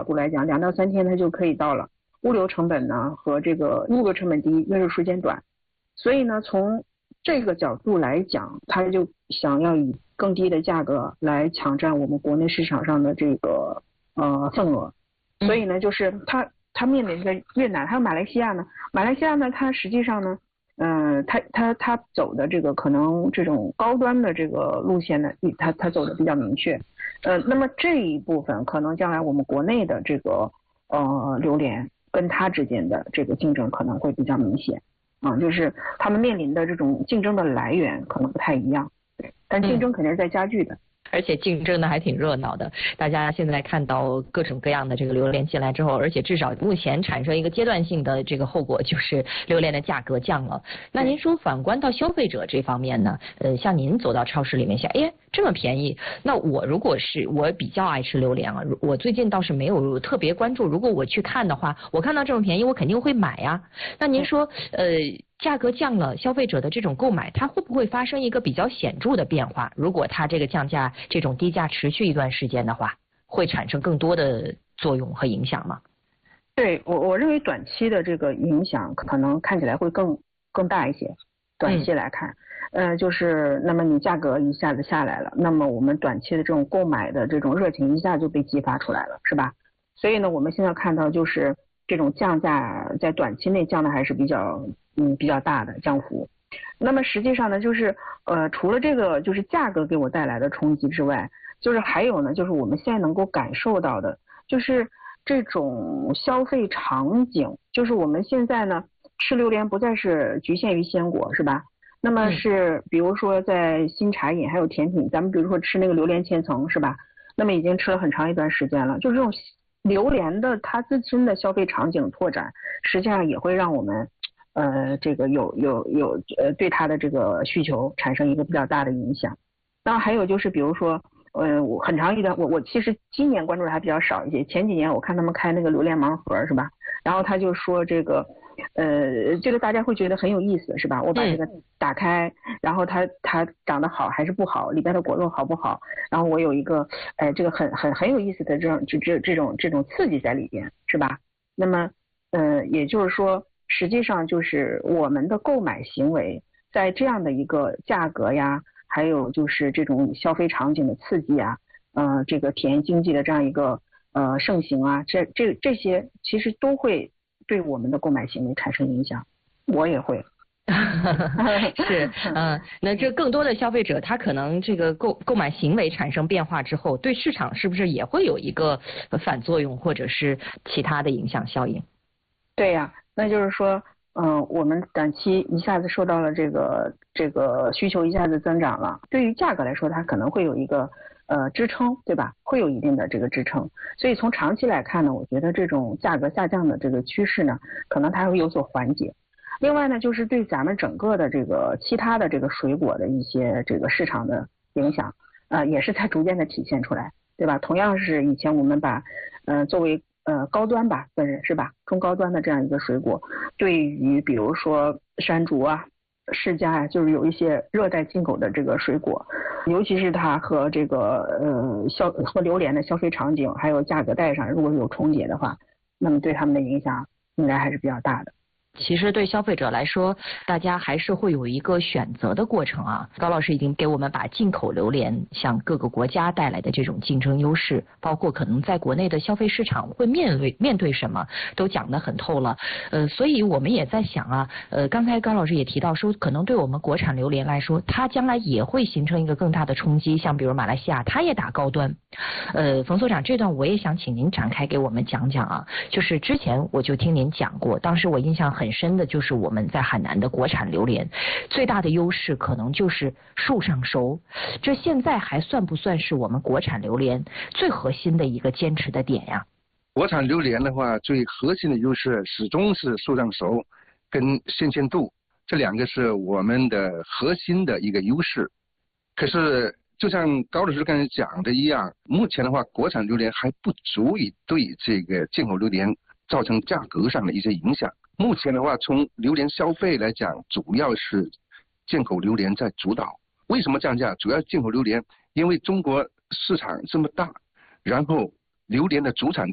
度来讲，2到3天它就可以到了。物流成本呢和这个物流成本低，运输时间短，所以呢从这个角度来讲，他就想要以更低的价格来抢占我们国内市场上的这个份额。所以呢就是他面临着越南还有马来西亚呢，它实际上呢他走的这个可能这种高端的这个路线呢，他走的比较明确。那么这一部分可能将来我们国内的这个榴莲跟它之间的这个竞争可能会比较明显就是他们面临的这种竞争的来源可能不太一样，对，但竞争肯定是在加剧的。 而且竞争呢还挺热闹的，大家现在看到各种各样的这个榴莲进来之后，而且至少目前产生一个阶段性的这个后果，就是榴莲的价格降了。那您说反观到消费者这方面呢，像您走到超市里面想，哎，这么便宜，那我如果是我比较爱吃榴莲啊，我最近倒是没有特别关注，如果我去看的话，我看到这么便宜，我肯定会买呀。那您说价格降了，消费者的这种购买，它会不会发生一个比较显著的变化？如果它这个降价这种低价持续一段时间的话，会产生更多的作用和影响吗？ 对，我认为短期的这个影响可能看起来会更大一些。短期来看，就是那么你价格一下子下来了，那么我们短期的这种购买的这种热情一下就被激发出来了，是吧？所以呢，我们现在看到就是这种降价在短期内降的还是比较大的降幅。那么实际上呢，就是除了这个就是价格给我带来的冲击之外，就是还有呢，就是我们现在能够感受到的，就是这种消费场景，就是我们现在呢吃榴莲不再是局限于鲜果，是吧？那么是比如说在新茶饮还有甜品，咱们比如说吃那个榴莲千层，是吧？那么已经吃了很长一段时间了，就这种榴莲的它自身的消费场景拓展，实际上也会让我们这个有对它的这个需求产生一个比较大的影响。那还有就是比如说我很长一段我其实今年关注的还比较少一些，前几年我看他们开那个榴莲盲盒，是吧？然后他就说这个这个大家会觉得很有意思，是吧？我把这个打开，然后它长得好还是不好，里边的果肉好不好，然后我有一个这个很有意思的这种刺激在里边，是吧？那么也就是说实际上就是我们的购买行为在这样的一个价格呀，还有就是这种消费场景的刺激啊，这个体验经济的这样一个盛行啊，这些其实都会对我们的购买行为产生影响，我也会。 是，那这更多的消费者他可能这个购买行为产生变化之后，对市场是不是也会有一个反作用或者是其他的影响效应？ 对呀，那就是说我们短期一下子受到了这个需求一下子增长了，对于价格来说它可能会有一个支撑，对吧？会有一定的这个支撑，所以从长期来看呢，我觉得这种价格下降的这个趋势呢，可能它会有所缓解。另外呢，就是对咱们整个的这个其他的这个水果的一些这个市场的影响也是在逐渐的体现出来，对吧？同样是以前我们把作为高端吧，分人是吧？中高端的这样一个水果，对于比如说山竹啊、释迦啊，就是有一些热带进口的这个水果，尤其是它和这个和榴莲的消费场景还有价格带上如果有重叠的话，那么对他们的影响应该还是比较大的。 其实对消费者来说，大家还是会有一个选择的过程啊。高老师已经给我们把进口榴莲向各个国家带来的这种竞争优势，包括可能在国内的消费市场会面对什么，都讲得很透了。所以我们也在想啊，刚才高老师也提到说，可能对我们国产榴莲来说，它将来也会形成一个更大的冲击。像比如马来西亚，它也打高端。冯所长，这段我也想请您展开给我们讲讲啊。就是之前我就听您讲过，当时我印象很深的就是我们在海南的国产榴莲最大的优势可能就是树上熟，这现在还算不算是我们国产榴莲最核心的一个坚持的点呀？ 国产榴莲的话，最核心的优势始终是树上熟跟新鲜度，这两个是我们的核心的一个优势。可是就像高老师刚才讲的一样，目前的话国产榴莲还不足以对这个进口榴莲造成价格上的一些影响。目前的话，从榴莲消费来讲，主要是进口榴莲在主导。为什么降价？主要进口榴莲，因为中国市场这么大，然后榴莲的主产地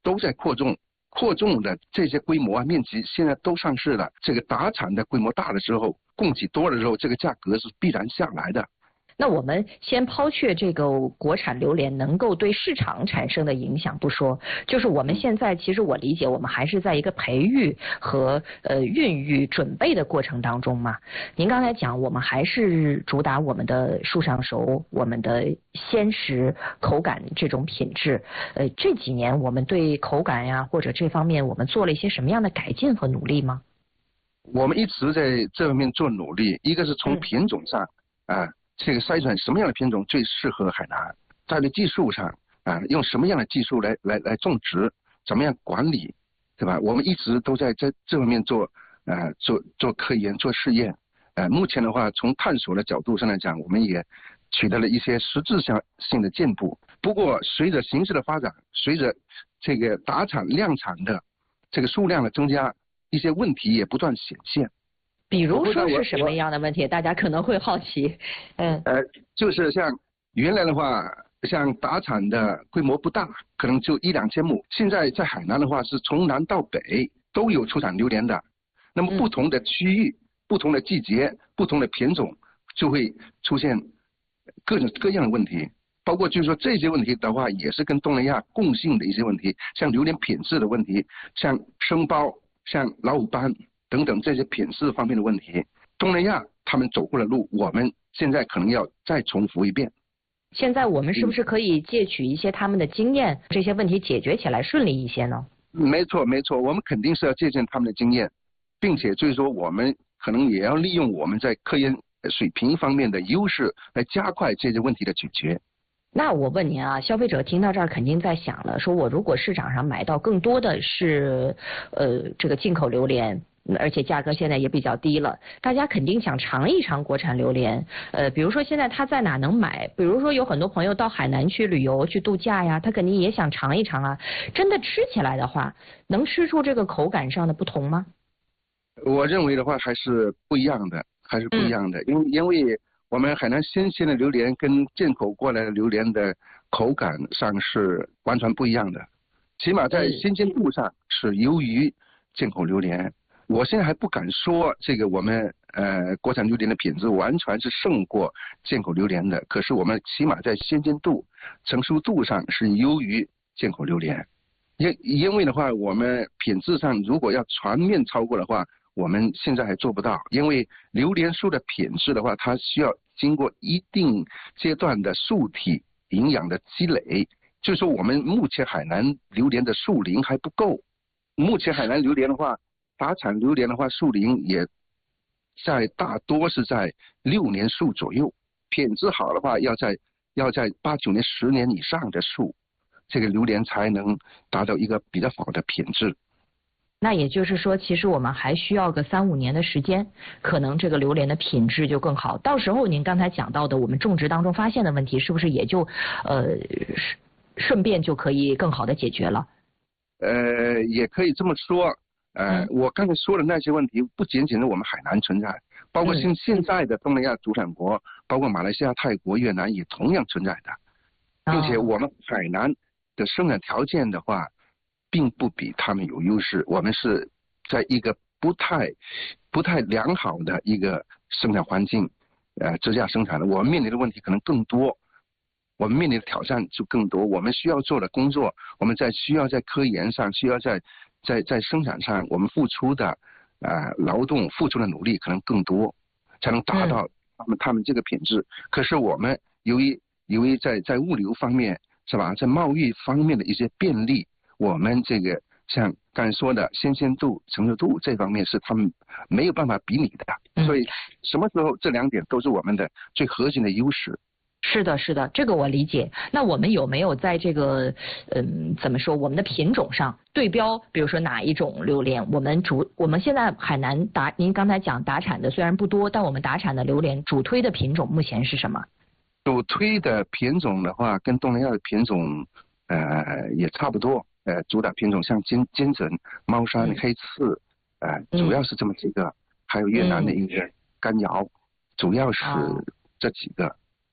都在扩种的这些规模啊、面积现在都上市了。这个打产的规模大了之后，供给多了之后，这个价格是必然下来的。 那我们先抛却这个国产榴莲能够对市场产生的影响不说，就是我们现在其实我理解我们还是在一个培育和孕育准备的过程当中嘛。您刚才讲我们还是主打我们的树上熟，我们的鲜食口感这种品质。这几年我们对口感呀或者这方面我们做了一些什么样的改进和努力吗？ 我们一直在这方面做努力，一个是从品种上这个筛选什么样的品种最适合海南，在这技术上用什么样的技术来种植，怎么样管理，对吧？我们一直都在这方面做科研做试验。目前的话，从探索的角度上来讲，我们也取得了一些实质性的进步。不过随着形势的发展，随着这个打产量产的这个数量的增加，一些问题也不断显现。 比如说是什么样的问题？大家可能会好奇。 就是像原来的话，像打产的规模不大，可能就1-2千亩。现在在海南的话，是从南到北都有出产榴莲的。那么不同的区域、不同的季节、不同的品种，就会出现各种各样的问题。包括就是说这些问题的话，也是跟东南亚共性的一些问题，像榴莲品质的问题，像生苞、像老虎斑等等这些品质方面的问题，东南亚他们走过的路，我们现在可能要再重复一遍。 现在我们是不是可以借取一些他们的经验，这些问题解决起来顺利一些呢？ 没错，我们肯定是要借鉴他们的经验，并且就是说我们可能也要利用我们在科研水平方面的优势，来加快这些问题的解决。 那我问您啊，消费者听到这儿肯定在想了，说我如果市场上买到更多的是这个进口榴莲，而且价格现在也比较低了，大家肯定想尝一尝国产榴莲。比如说现在他在哪能买？比如说有很多朋友到海南去旅游去度假呀，他肯定也想尝一尝啊。真的吃起来的话，能吃出这个口感上的不同吗？ 我认为的话还是不一样的，因为我们海南新鲜的榴莲跟进口过来的榴莲的口感上是完全不一样的，起码在新鲜度上是优于进口榴莲。我现在还不敢说这个我们国产榴莲的品质完全是胜过进口榴莲的，可是我们起码在新鲜度、成熟度上是优于进口榴莲。因为的话，我们品质上如果要全面超过的话，我们现在还做不到，因为榴莲树的品质的话，它需要经过一定阶段的树体营养的积累，就是说我们目前海南榴莲的树龄还不够。目前海南榴莲的话，打产榴莲的话，树龄也大多是在6年树左右，品质好的话要在8、9年、10年以上的树，这个榴莲才能达到一个比较好的品质。 那也就是说，其实我们还需要个3、5年的时间，可能这个榴莲的品质就更好。到时候您刚才讲到的我们种植当中发现的问题，是不是也就顺便就可以更好的解决了？ 也可以这么说。我刚才说的那些问题，不仅仅是我们海南存在，包括现在的东南亚主产国，包括马来西亚、泰国、越南也同样存在的，并且我们海南的生产条件的话，并不比他们有优势。我们是在一个不太良好的一个生产环境之下生产的，我们面临的问题可能更多，我们面临的挑战就更多，我们需要做的工作，我们需要在科研上，需要在生产上，我们付出的劳动付出的努力可能更多，才能达到他们这个品质。可是我们由于在物流方面是吧，在贸易方面的一些便利，我们这个像刚才说的新鲜度、成熟度这方面是他们没有办法比拟的，所以什么时候这2点都是我们的最核心的优势。 是的，这个我理解。那我们有没有在这个怎么说，我们的品种上对标，比如说哪一种榴莲？我们现在海南您刚才讲打产的虽然不多，但我们打产的榴莲主推的品种目前是什么？ 主推的品种的话，跟东南亚的品种也差不多。主打品种像金枕、猫山、黑刺，主要是这么几个，还有越南的一个干瑶，主要是这几个。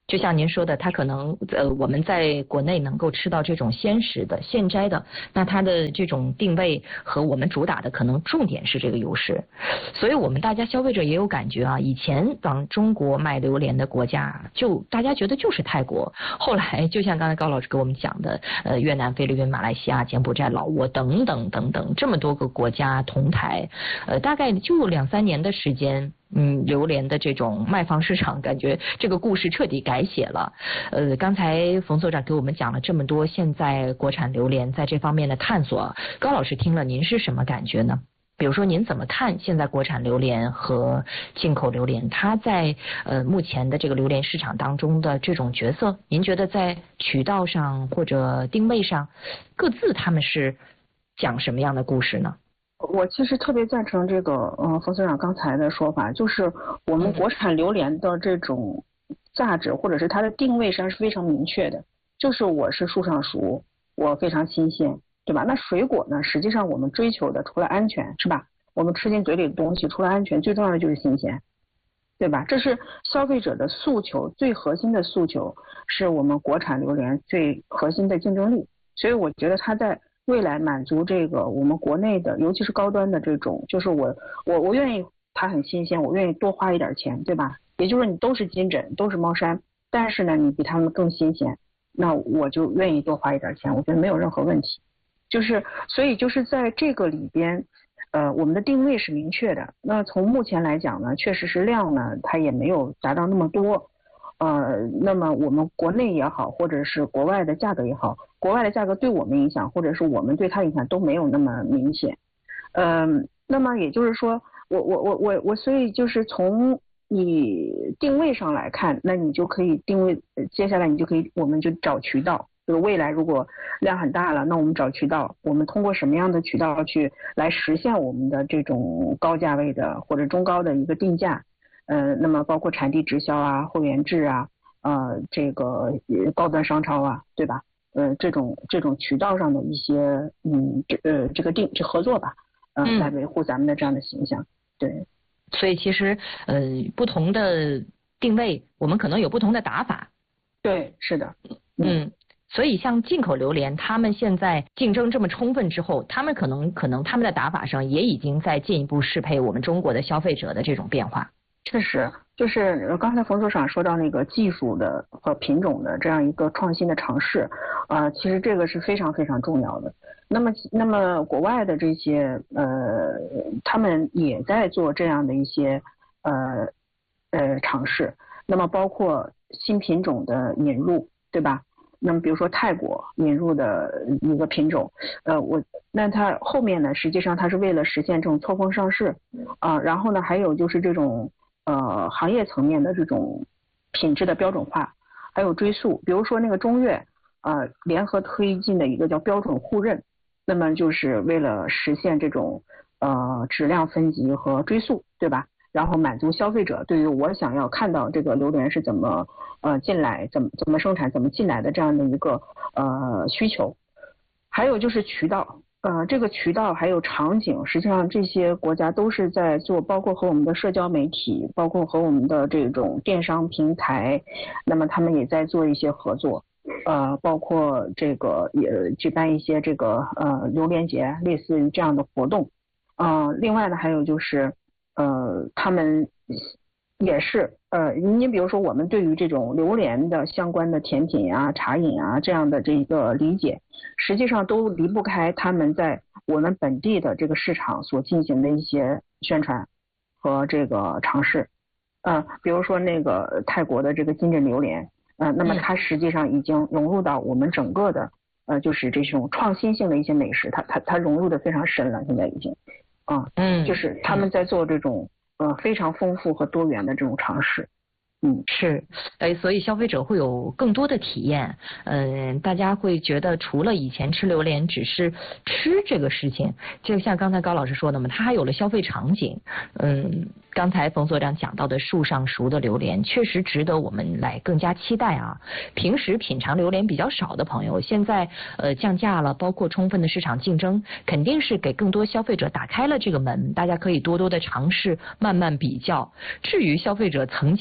就像您说的，它可能我们在国内能够吃到这种鲜食的、现摘的，那它的这种定位和我们主打的可能重点是这个优势，所以我们大家消费者也有感觉啊。以前往中国卖榴莲的国家，就大家觉得就是泰国，后来就像刚才高老师给我们讲的，越南、菲律宾、马来西亚、柬埔寨、老挝等等等等这么多个国家同台，大概就2-3年的时间。榴莲的这种卖方市场，感觉这个故事彻底改写了。刚才冯所长给我们讲了这么多现在国产榴莲在这方面的探索，高老师听了您是什么感觉呢？比如说您怎么看现在国产榴莲和进口榴莲它在目前的这个榴莲市场当中的这种角色？您觉得在渠道上或者定位上，各自他们是讲什么样的故事呢？ 我其实特别赞成这个冯所长刚才的说法，就是我们国产榴莲的这种价值或者是它的定位上是非常明确的，就是我是树上熟，我非常新鲜，对吧？那水果呢，实际上我们追求的除了安全，是吧？我们吃进嘴里的东西除了安全，最重要的就是新鲜，对吧？这是消费者的诉求，最核心的诉求是我们国产榴莲最核心的竞争力，所以我觉得它在未来满足这个我们国内的，尤其是高端的这种，就是我愿意它很新鲜，我愿意多花一点钱，对吧？也就是你都是金枕，都是猫山，但是呢你比他们更新鲜，那我就愿意多花一点钱，我觉得没有任何问题。就是所以就是在这个里边，我们的定位是明确的。那从目前来讲呢，确实是量呢它也没有达到那么多。那么我们国内也好，或者是国外的价格也好，国外的价格对我们影响，或者是我们对它影响都没有那么明显。那么也就是说，我所以就是从你定位上来看，那你就可以定位，接下来你就可以，我们就找渠道。就是未来如果量很大了，那我们找渠道，我们通过什么样的渠道去来实现我们的这种高价位的或者中高的一个定价。那么包括产地直销啊、会员制啊、这个高端商超啊，对吧？这种渠道上的一些这个合作吧，来维护咱们的这样的形象。对， 所以其实不同的定位，我们可能有不同的打法。 对，是的。 所以像进口榴莲，他们现在竞争这么充分之后，他们可能他们的打法上也已经在进一步适配我们中国的消费者的这种变化。 确实，就是刚才冯所长说到那个技术的和品种的这样一个创新的尝试，其实这个是非常非常重要的。那么国外的这些他们也在做这样的一些尝试。那么包括新品种的引入，对吧？那么比如说泰国引入的一个品种，那它后面呢，实际上它是为了实现这种错峰上市然后呢还有就是这种行业层面的这种品质的标准化，还有追溯。比如说那个中越联合推进的一个叫标准互认，那么就是为了实现这种质量分级和追溯，对吧？然后满足消费者对于我想要看到这个榴莲是怎么进来，怎么生产，怎么进来的这样的一个需求。还有就是渠道，这个渠道还有场景，实际上这些国家都是在做，包括和我们的社交媒体，包括和我们的这种电商平台，那么他们也在做一些合作，包括这个也举办一些这个榴莲节，类似于这样的活动。另外呢，还有就是他们也是你比如说我们对于这种榴莲的相关的甜品啊、茶饮啊这样的这个理解，实际上都离不开他们在我们本地的这个市场所进行的一些宣传和这个尝试。比如说那个泰国的这个金枕榴莲，那么它实际上已经融入到我们整个的就是这种创新性的一些美食，它融入的非常深了，现在已经。就是他们在做这种非常丰富和多元的这种尝试。 是，所以消费者会有更多的体验。大家会觉得除了以前吃榴莲只是吃这个事情，就像刚才高老师说的嘛，它还有了消费场景。刚才冯所长讲到的树上熟的榴莲，确实值得我们来更加期待啊。平时品尝榴莲比较少的朋友，现在降价了，包括充分的市场竞争，肯定是给更多消费者打开了这个门，大家可以多多的尝试，慢慢比较。至于消费者曾经所说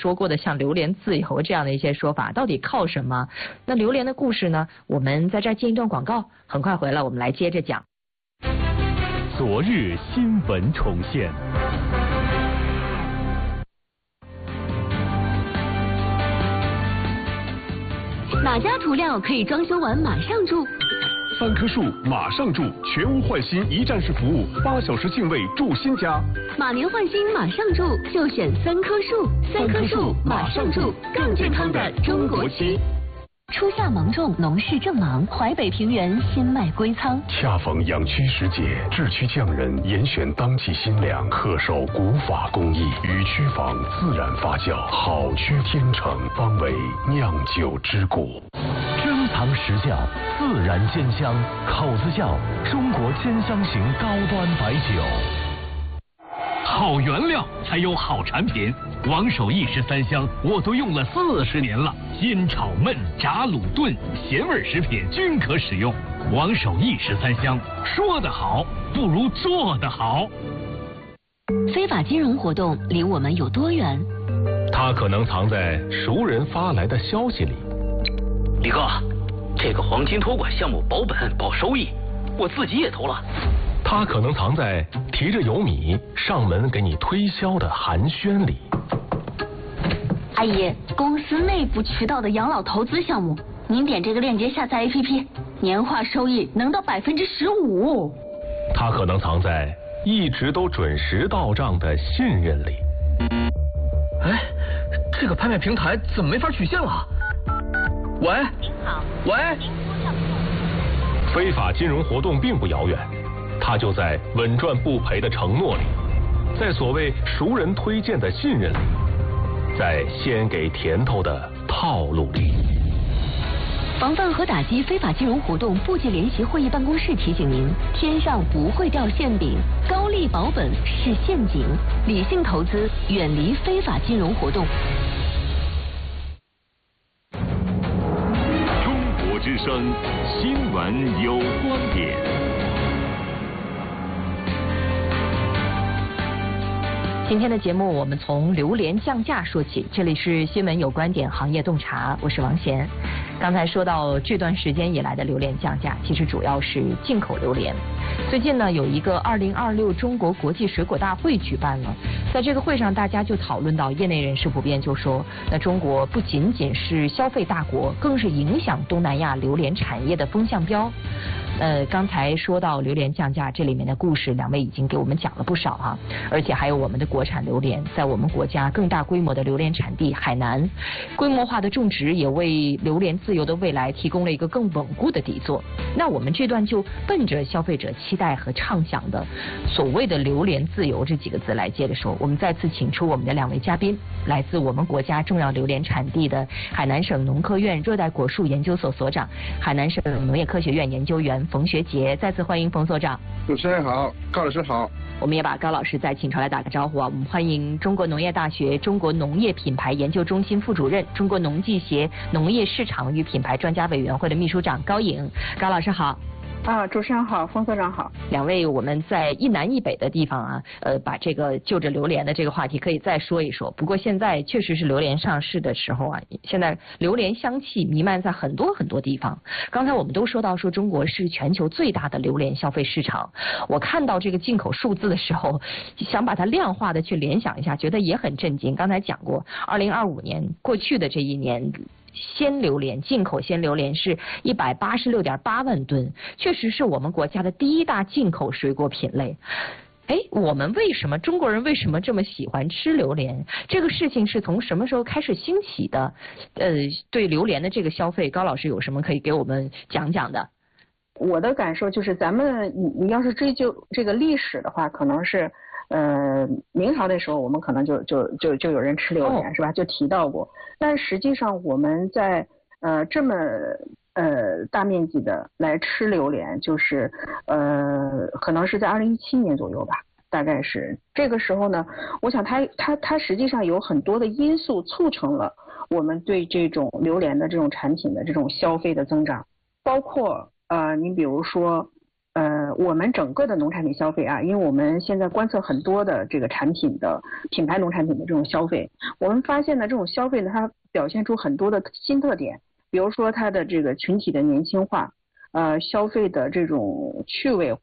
说过的像榴莲自由这样的一些说法，到底靠什么？那榴莲的故事呢？我们在这儿进一段广告，很快回来我们来接着讲。 昨日新闻重现。 哪家涂料可以装修完马上住 ？3棵树马上住，全屋换新一站式服务，8小时净位住新家。 马年换新马上住，就选3棵树，3棵树马上住，更健康的中国漆。初夏芒种，农事正忙，淮北平原新麦归仓。 恰逢养区时节，制区匠人严选当季新粮，恪守古法工艺，与区房自然发酵，好区天成，方为酿酒之谷。 珍藏实窖，自然兼香，口子窖，中国兼香型高端白酒。 好原料才有好产品，王守义13香我都用了40年了，煎炒焖炸卤炖咸味食品均可使用。王守义13香，说得好不如做得好。 非法金融活动离我们有多远？ 它可能藏在熟人发来的消息里。 李哥，这个黄金托管项目保本保收益，我自己也投了。 它可能藏在提着油米上门给你推销的寒暄里。 阿姨，公司内部渠道的养老投资项目，您点这个链接下载 APP， 年化收益能到15%。 它可能藏在一直都准时到账的信任里。 哎，这个拍卖平台怎么没法取现了？喂，您好，喂。 非法金融活动并不遥远。它就在稳赚不赔的承诺里，在所谓熟人推荐的信任里，在先给甜头的套路里。 防范和打击非法金融活动部级联席会议办公室提醒您：天上不会掉馅饼，高利保本是陷阱，理性投资，远离非法金融活动。 中国之声，新闻有观点。 今天的节目我们从榴莲降价说起，这里是新闻有观点行业洞察，我是王贤。刚才说到这段时间以来的榴莲降价，其实主要是进口榴莲。最近呢，有一个2026中国国际水果大会举办了，在这个会上大家就讨论到，业内人士普遍就说，那中国不仅仅是消费大国，更是影响东南亚榴莲产业的风向标。刚才说到榴莲降价，这里面的故事，两位已经给我们讲了不少哈，而且还有我们的国产榴莲，在我们国家更大规模的榴莲产地海南，规模化的种植也为榴莲自由的未来提供了一个更稳固的底座。那我们这段就奔着消费者期待和畅想的所谓的榴莲自由这几个字来接着说。我们再次请出我们的两位嘉宾，来自我们国家重要榴莲产地的海南省农科院热带果树研究所所长、海南省农业科学院研究员冯学杰。再次欢迎冯所长。 主持人好，高老师好。 我们也把高老师再请出来打个招呼啊。我们欢迎中国农业大学中国农业品牌研究中心副主任、中国农技协农业市场与品牌专家委员会的秘书长高颖。高老师好。 主持人好，冯所长好。 两位我们在一南一北的地方啊，把这个就着榴莲的这个话题可以再说一说。不过现在确实是榴莲上市的时候啊，现在榴莲香气弥漫在很多很多地方。刚才我们都说到说中国是全球最大的榴莲消费市场，我看到这个进口数字的时候，想把它量化的去联想一下，觉得也很震惊。刚才讲过，2025年过去的这一年，鲜榴莲进口鲜榴莲是186.8万吨，确实是我们国家的第一大进口水果品类。我们中国人为什么这么喜欢吃榴莲？这个事情是从什么时候开始兴起的？对榴莲的这个消费，高老师有什么可以给我们讲讲的？ 我的感受就是，咱们你要是追究这个历史的话，可能是明朝那时候我们可能就有人吃榴莲，是吧？就提到过。但实际上我们在这么大面积的来吃榴莲，就是可能是在2017年左右吧，大概是这个时候呢。我想它实际上有很多的因素促成了我们对这种榴莲的这种产品的这种消费的增长，包括您比如说我们整个的农产品消费啊，因为我们现在观测很多的这个产品的品牌农产品的这种消费，我们发现呢，这种消费呢，它表现出很多的新特点，比如说它的这个群体的年轻化，消费的这种趣味